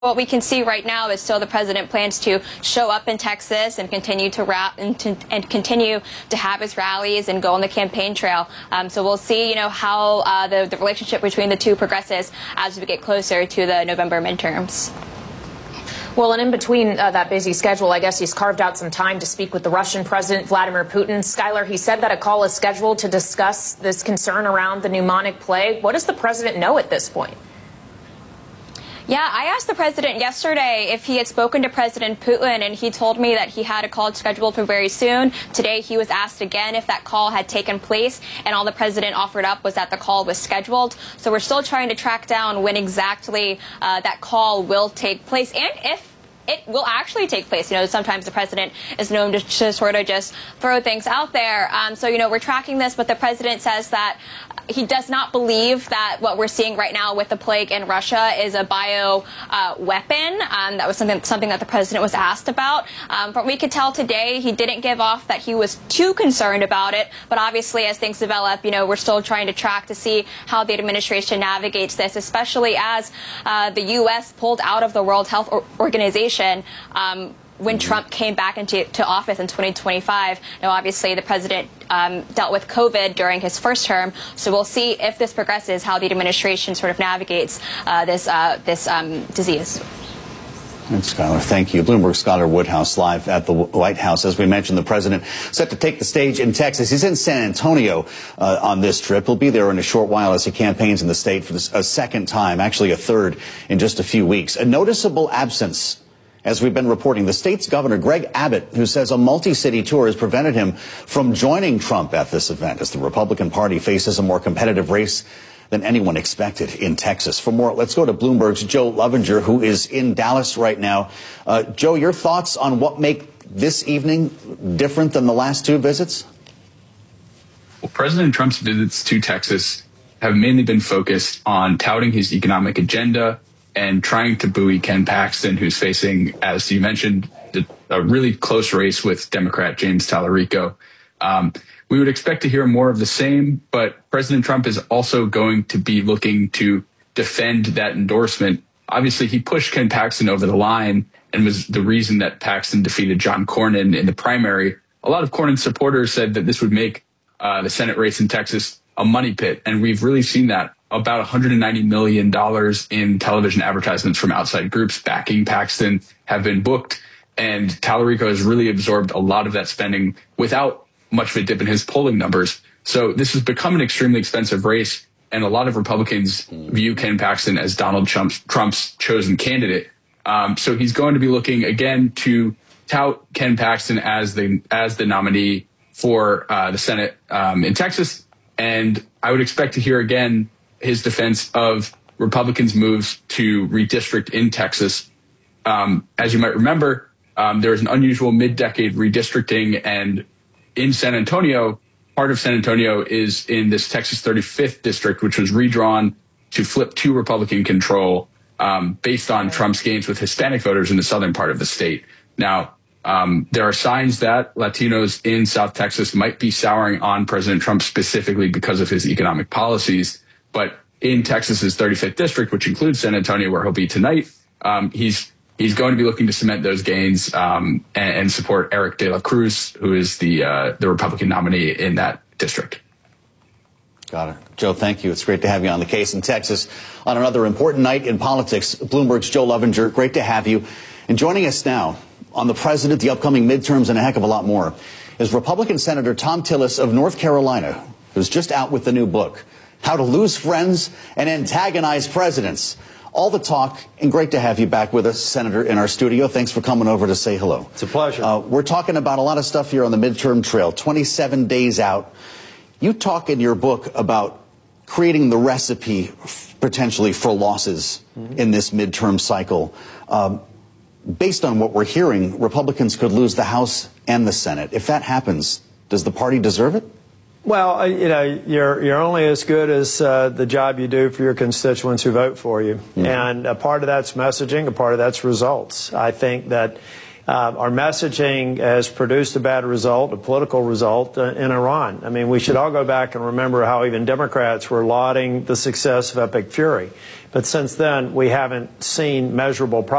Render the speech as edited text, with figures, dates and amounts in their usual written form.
What we can see right now is still the president plans to show up in Texas and continue to continue to have his rallies and go on the campaign trail. So we'll see, how the relationship between the two progresses as we get closer to the November midterms. Well, and in between that busy schedule, I guess he's carved out some time to speak with the Russian President Vladimir Putin. Skylar, he said that a call is scheduled to discuss this concern around the pneumonic plague. What does the president know at this point? Yeah, I asked the president yesterday if he had spoken to President Putin, and he told me that he had a call scheduled for very soon. Today, he was asked again if that call had taken place, and all the president offered up was that the call was scheduled. So we're still trying to track down when exactly that call will take place and if it will actually take place. Sometimes the president is known to sort of just throw things out there. So we're tracking this, but the president says that he does not believe that what we're seeing right now with the plague in Russia is a bio weapon. That was something that the president was asked about. From what we could tell today, he didn't give off that he was too concerned about it. But obviously, as things develop, we're still trying to track to see how the administration navigates this, especially as the U.S. pulled out of the World Health Organization when Trump came back into office in 2025. Now, obviously, the president dealt with COVID during his first term, so we'll see if this progresses, how the administration sort of navigates this disease. And Skylar, thank you. Bloomberg Skylar Woodhouse live at the White House. As we mentioned, the president set to take the stage in Texas. He's in San Antonio on this trip. He'll be there in a short while as he campaigns in the state for a second time, actually a third in just a few weeks. A noticeable absence, as we've been reporting, the state's governor, Greg Abbott, who says a multi-city tour has prevented him from joining Trump at this event as the Republican Party faces a more competitive race than anyone expected in Texas. For more, let's go to Bloomberg's Joe Lovinger, who is in Dallas right now. Joe, your thoughts on what make this evening different than the last two visits? Well, President Trump's visits to Texas have mainly been focused on touting his economic agenda and trying to buoy Ken Paxton, who's facing, as you mentioned, a really close race with Democrat James Tallarico. We would expect to hear more of the same, but President Trump is also going to be looking to defend that endorsement. Obviously, he pushed Ken Paxton over the line and was the reason that Paxton defeated John Cornyn in the primary. A lot of Cornyn supporters said that this would make the Senate race in Texas a money pit, and we've really seen that. About $190 million in television advertisements from outside groups backing Paxton have been booked, and Tallarico has really absorbed a lot of that spending without much of a dip in his polling numbers. So this has become an extremely expensive race, and a lot of Republicans view Ken Paxton as Donald Trump's chosen candidate. So he's going to be looking again to tout Ken Paxton as the nominee for the Senate in Texas, and I would expect to hear again his defense of Republicans' moves to redistrict in Texas. As you might remember, there was an unusual mid-decade redistricting, and in San Antonio, part of San Antonio is in this Texas 35th district, which was redrawn to flip to Republican control based on Trump's gains with Hispanic voters in the southern part of the state. Now, there are signs that Latinos in South Texas might be souring on President Trump specifically because of his economic policies. But in Texas's 35th district, which includes San Antonio, where he'll be tonight, he's going to be looking to cement those gains and support Eric De La Cruz, who is the Republican nominee in that district. Got it. Joe, thank you. It's great to have you on the case in Texas on another important night in politics. Bloomberg's Joe Lovinger, great to have you. And joining us now on the president, the upcoming midterms, and a heck of a lot more is Republican Senator Thom Tillis of North Carolina, who's just out with the new book, How to Lose Friends and Antagonize Presidents. All the talk, and great to have you back with us, Senator, in our studio. Thanks for coming over to say hello. It's a pleasure. We're talking about a lot of stuff here on the midterm trail, 27 days out. You talk in your book about creating the recipe potentially for losses in this midterm cycle. Based on what we're hearing, Republicans could lose the House and the Senate. If that happens, does the party deserve it? Well, you're only as good as the job you do for your constituents who vote for you. And a part of that's messaging, a part of that's results. I think that Our messaging has produced a bad result, a political result in Iran. I mean, we should all go back and remember how even Democrats were lauding the success of Epic Fury. But since then, we haven't seen measurable progress.